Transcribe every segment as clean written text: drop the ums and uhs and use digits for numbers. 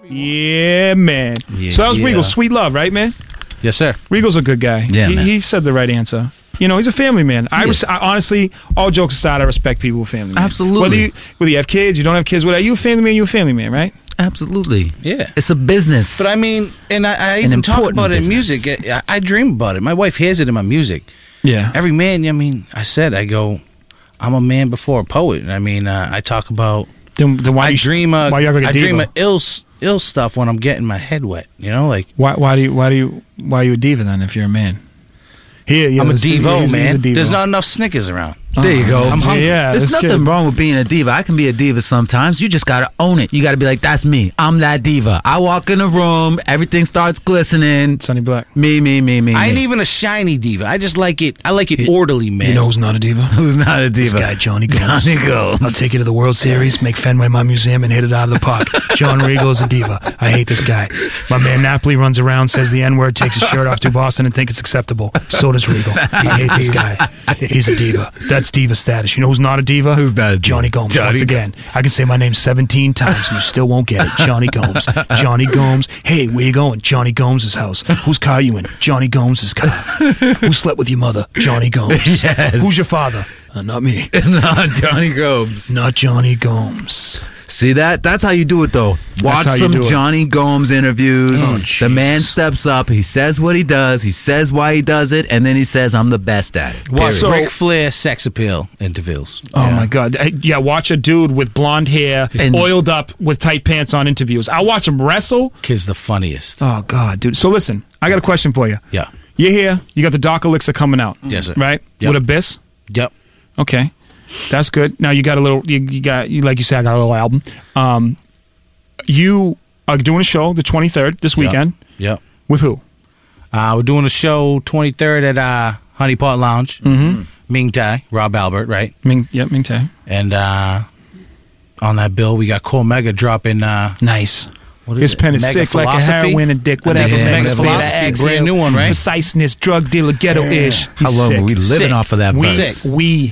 Yeah, man. Yeah, So that was yeah. Regal. Sweet Love, right, man? Yes, sir. Regal's a good guy. Yeah, man. He said the right answer. You know, he's a family man. I Yes. honestly, all jokes aside, I respect people with family. Man. Absolutely. Whether you have kids, you don't have kids, whatever. You a family man, you a family man, right? Absolutely. Yeah. It's a business. But I mean, and I even talk important about it in business. music. I dream about it. My wife hears it in my music. Yeah. Every man, I mean, I go, I'm a man before a poet. I mean, I talk about, Then why I you dream why you act like a I dream diva? of ill stuff when I'm getting my head wet. You know, like Why are you a diva then if you're a man? Yeah, I'm a this- Devo, he's man. a Devo. There's not enough Snickers around. There you go. I'm hungry. Yeah, There's this nothing kid- wrong with being a diva. I can be a diva sometimes. You just gotta own it. You gotta be like, that's me. I'm that diva. I walk in a room, everything starts glistening. Sonny Black. Me. I ain't even a shiny diva. I just like it. I like it orderly, man. You know who's not a diva? Who's not a diva? This guy, Johnny Gomes. Johnny Gomes. I'll take you to the World Series, make Fenway my museum, and hit it out of the park. John Regal is a diva. I hate this guy. My man Napoli runs around, says the N-word, takes his shirt off to Boston, and think it's acceptable. So does Regal. I hate this guy. He's a diva. That's diva status. You know who's not a diva? Who's not a diva? Johnny Gomes. Johnny Once again, I can say my name 17 times, and you still won't get it. Johnny Gomes. Johnny Gomes. Hey, where you going? Johnny Gomes' house. Whose car you in? Johnny Gomes' car. Who slept with your mother? Johnny Gomes. Yes. Who's your father? Not me. Not Johnny Gomes. Not Johnny Gomes. See that? That's how you do it, though. Watch how you some do it. Johnny Gomes interviews. Oh, the man Jesus. steps up. He says what he does. He says why he does it, and then he says, "I'm the best at it." Watch So- Ric Flair sex appeal interviews. Oh Yeah. my God! Yeah, watch a dude with blonde hair, And- oiled up with tight pants on interviews. I watch him wrestle. Kid's the funniest. Oh God, dude! So listen, I got a question for you. Yeah. You're here. You got the Dark Elixir coming out. Yes, sir. Right Yep. with Abyss. Yep. Okay, that's good. Now you got a little. You got like you said. I got a little album. You are doing a show the 23rd this weekend Yep. with who? We're doing a show 23rd at Honey Pot Lounge. Mm-hmm. Ming Tai, Rob Albert, right? Ming Tae. And on that bill, we got Cole Mega dropping. Nice. What His is pen it? is Mega sick like a Philosophy? heroin addict, whatever. Yeah, Mega Mega Philosophy, Philosophy, brand new one, right? Preciseness, drug dealer, ghetto-ish. How long were we living Sick. off of that verse?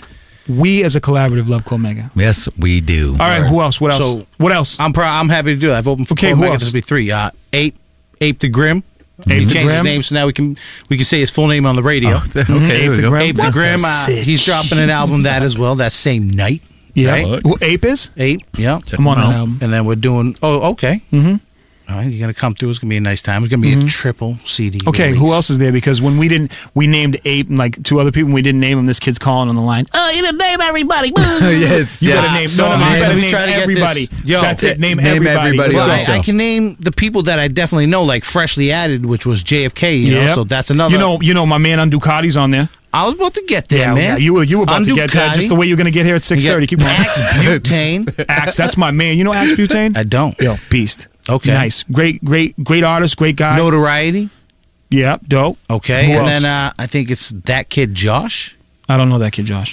We as a collaborative love Cole Mega. Yes, we do. All right, who else? What else? So- what else? I'm happy to do that. I've opened for Okay, Cole who Mega. else? This will be 3. Ape the Grim. Ape He the changed his Grim? name, so now we can say his full name on the radio. Okay, here we the go. Grim. Ape the What Grim. the sick He's dropping an album that as well. That same night. Yeah. Right? Who Ape is? Ape. Yeah. I'm on that out. album. And then we're doing. Oh, okay. Mm-hmm. All right, you're gonna come through. It's gonna be a nice time. It's gonna be a triple CD. Okay, release. who else is there? Because when we named Ape and like 2 other people, and we didn't name them. This kid's calling on the line. Oh, you didn't name everybody. Yes, You yes. gotta name. So, No, you man, gotta let me name try to get everybody. this. Yo, That's it. Name name everybody. everybody. Let's Well, go. I can name the people that I definitely know, like freshly added, which was JFK. You know, Yep. so that's another. You know, my man on Ducati's on there. I was about to get there, man. you were about to get there Ducati. just the way you're gonna get here at 6:30. Keep going. Axe Butane. Axe, that's my man. You know Axe Butane? I don't. Yo, beast. Okay. Nice. Great artist, great guy. Notoriety. Yeah, dope. Okay, Who and else? then I think it's that kid Josh. I don't know that kid, Josh.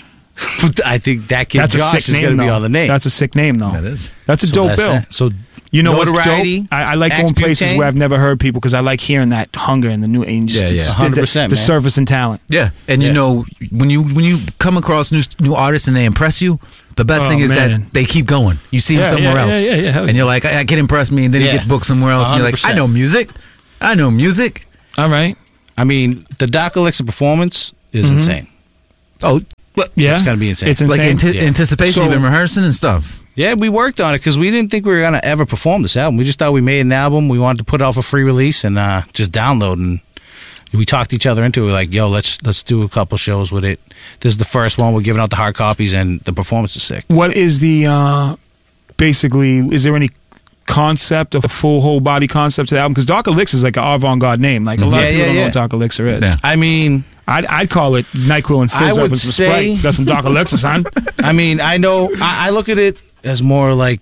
I think that kid That's a Josh sick is name, going to be though. on the name. That's a sick name, though. That is. That's a So dope that's bill. that. So You know what's Notoriety, dope? I like Axe going places Butane. where I've never heard people because I like hearing that hunger and the new and just, Yeah, yeah. just 100%, the man. surface and talent. Yeah, and Yeah. you know when you come across new artists and they impress you, the best Oh, thing is man. that they keep going. You see them Yeah, somewhere yeah, else, yeah, hell and yeah. you're like, I can impress me, and then Yeah. he gets booked somewhere else, and you're like, 100%. I know music. All right. I mean, the Dark Elixir performance is insane. Oh, but Yeah. It's gonna be insane. It's like insane. Yeah. anticipation. So- You've been rehearsing and stuff. Yeah, we worked on it because we didn't think we were gonna ever perform this album. We just thought we made an album. We wanted to put it out for free release and just download. And we talked each other into it. Like, yo, let's do a couple shows with it. This is the first one. We're giving out the hard copies, and the performance is sick. What is the basically? Is there any concept of a full whole body concept to the album? Because Dark Elixir is like an avant-garde name. Like a lot Yeah, of people yeah, don't know yeah. what Dark Elixir is. Yeah. I mean, I'd call it NyQuil and I Scissor. would with some say- Sprite. That's some Dark Elixir, son. I know. I look at it as more like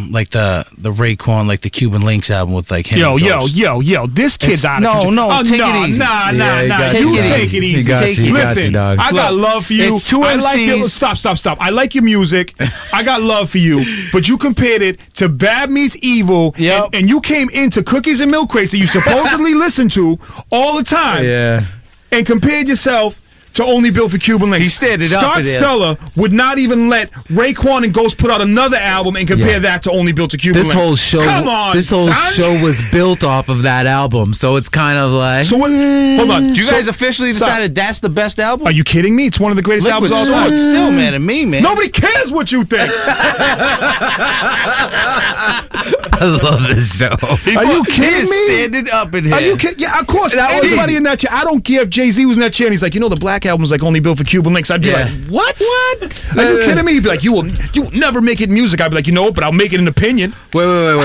the Raekwon, like the Cuban Links album with like him. Yo, and yo, Ghost. yo, yo! This kid's It's- out of no, control. no, Oh, take it nah, easy. Nah, Yeah, nah, he nah. got You you. take it He easy. got Take you. it He got Listen, you, dog. I got Look, love for you. it's two I like your, MCs. stop. I like your music. I got love for you. But you compared it to Bad Meets Evil, Yep. and you came into Cookies and Milk Crates that you supposedly listen to all the time, Yeah. and compared yourself to Only Built for Cuban Links. He stared it up Start in there. Stella would not even let Raekwon and Ghost put out another album and compare that to Only Built to Cuban This Links. whole show, Come on, this whole son. show was built off of that album, so it's kind of like. So what? Hold on. You So- guys officially Stop. decided that's the best album? Are you kidding me? It's one of the greatest Liquid albums of all time. Swords still, man, and me, man. Nobody cares what you think. I love this show. Are you He kidding is me? standing up in here. Are you kidding? Yeah, of course. That was Anybody it. in that chair. I don't care if Jay-Z was in that chair and he's like, the Black Album's like Only Built for Cuban Links. I'd be Yeah. like, what? Are you kidding me? He'd be like, you will never make it in music. I'd be like, but I'll make it in opinion. Wait,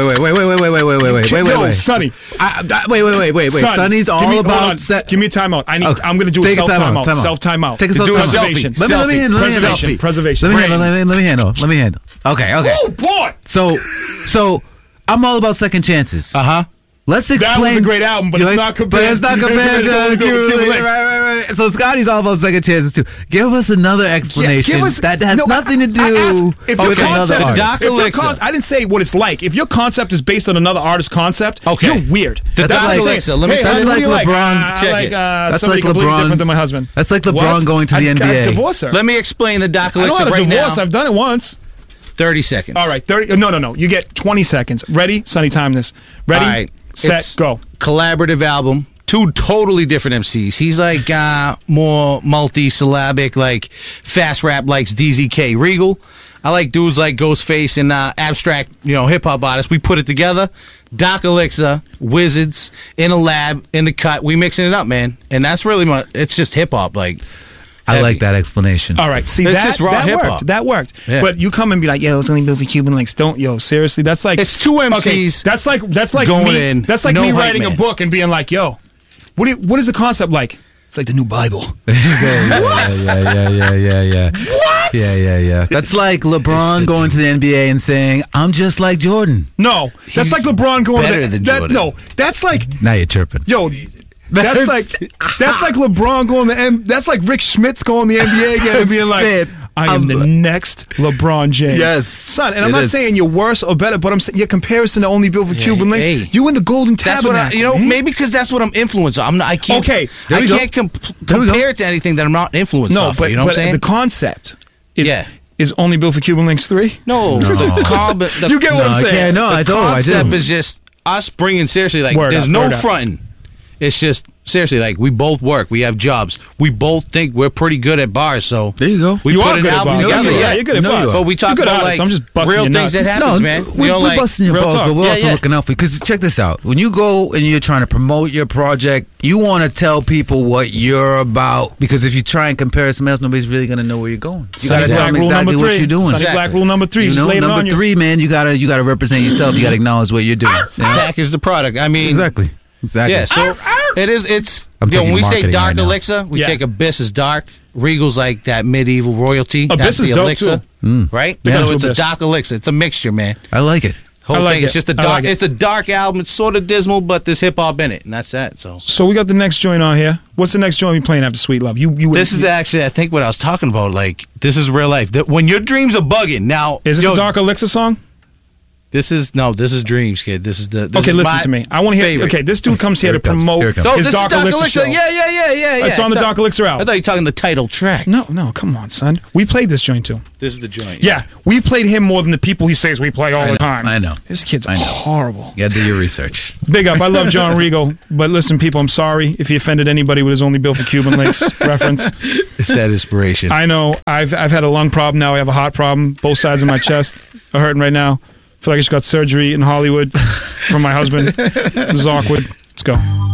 Yo, Sonny. Wait. Son, Sonny's give me- all hold about. on. Give me a timeout. I'm going to do a Take a self-timeout. timeout. Self-timeout. Take a Do a self-timeout. selfie. Let me handle. Preservation. Let me handle. Okay. Oh, boy. So I'm all about second chances. Let's explain. That was a great album, but it's not compared to Only Built for Cuban Links. Right. So Scotty's all about second chances too. Give us another explanation that has nothing to do if with your another concept, artist. if your I didn't say what it's like. If your concept is based on another artist's concept, Okay. you're weird. The That's Doc like Alexa, saying, let me hey, say honey, that's what do you like LeBron. I Check like it. That's somebody like completely LeBron. different than my husband. That's like LeBron What? going to the I'd NBA. divorce her. Let me explain the Doc I know Alexa how to right divorce. now. I've done it once. 30 seconds. All right, 30. No. You get 20 seconds. Ready? Sonny, time this. Ready? All right. Set, It's go. Collaborative album. Two totally different MCs. He's like more multi-syllabic, like fast rap, likes DZK. Regal, I like dudes like Ghostface and abstract, hip-hop artists. We put it together. Doc Alexa, Wizards, in a lab, in the cut. We mixing it up, man. And that's really it's just hip-hop, like. I heavy. like that explanation. All right, see It's that just raw that hip-hop. worked. That worked. Yeah. But you come and be like, it's only built for Cuban Links. Seriously, that's like It's two MCs Okay, that's like going me. in, That's like no me hype writing a man. book and being like, what is the concept like? It's like the new Bible. Yeah. What? Yeah. That's like LeBron going to the NBA and saying, "I'm just like Jordan." No, that's He's like LeBron going better than Jordan. No, that's like Now you're chirping. That's like LeBron going to that's like Rick Schmitz going to the NBA again and being like, Sid, I am the next LeBron James. Yes, son. And I'm it not is. saying you're worse or better, but I'm saying your comparison to Only Built for Cuban Links. hey. You in the Golden That's what Tabernacle. maybe because that's what I'm influenced. I can't. Okay, there I we go. can't There we go. compare it to anything that I'm not influenced No, off. but, Of, you know what I'm saying? the concept is Yeah. is Only Built for Cuban Links 3. No, No. You get what I'm saying? No, I the don't. I concept do. is just us bringing seriously. Like, Word there's up, no word up. fronting. It's just seriously like we both work. We have jobs. We both think we're pretty good at bars. So There you go. we You put are an good at album bars. together. Yeah, Yeah, you're good at No, bars. you are. But we talk You're good about artist. like I'm just busting real your things nuts. that happens, man. We're like busting your real balls, talk. but we're Yeah, also yeah. looking out for you. Because check this out. When you go and you're trying to promote your project, you want to tell people what you're about. Because if you try and compare it to somebody else, nobody's really going to know where you're going. You got to Sonny tell Black them rule exactly number what 3. you're doing. Sonny Black rule number 3. You Just know, laid it on number you. 3, man, you gotta represent yourself. You gotta acknowledge what you're doing. package the product. I mean, Exactly. Yeah, so it is. It's I'm when taking we say marketing dark right now. elixir, we Yeah. take Abyss as dark. Regal's like that medieval royalty. Abyss That's is the dope, elixir, right? Yeah. So it's Abyss. a dark elixir. It's a mixture, man. I like it. Whole I like thing. It's it. just a I dark. like it. It's a dark album. It's sort of dismal, but there's hip hop in it, and that's that. So So we got the next joint on here. What's the next joint we playing after Sweet Love? You this is actually, I think, what I was talking about. Like, this is real life. That when your dreams are bugging. Now, Is this a Dark Elixir song? This is Dreams, kid. This is the. This Okay, is listen my to me. I want to hear. favorite. Okay, this dude comes here Here to it comes. promote Here it comes. No, his this Dark is Dark Elixir show. Elixir. Yeah. It's on the Dark Elixir I album. thought you were talking the title track. No, come on, son. We played this joint too. This is the joint. Yeah, we played him more than the people he says we play all the time. I know. This kid's I know. horrible. You gotta do your research. Big up. I love John Regal, but listen, people, I'm sorry if he offended anybody with his Only Built for Cuban Links reference. It's that inspiration. I know. I've had a lung problem now. I have a heart problem. Both sides of my chest are hurting right now. I feel like I just got surgery in Hollywood from my husband. This is awkward. Let's go.